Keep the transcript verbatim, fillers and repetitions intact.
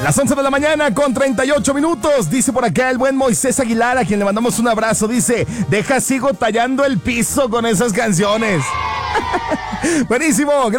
Las once de la mañana con treinta y ocho minutos. Dice por acá el buen Moisés Aguilar, a quien le mandamos un abrazo. Dice, deja sigo tallando el piso con esas canciones. Buenísimo.